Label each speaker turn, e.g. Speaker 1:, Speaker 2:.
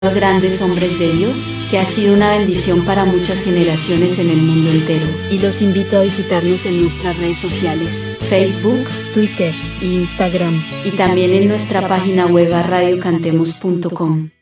Speaker 1: grandes hombres de Dios, que ha sido una bendición para muchas generaciones en el mundo entero.
Speaker 2: Y los invito a visitarnos en nuestras redes sociales,
Speaker 1: Facebook,
Speaker 2: Twitter
Speaker 1: e
Speaker 2: Instagram,
Speaker 1: y también en nuestra página web radiocantemos.com.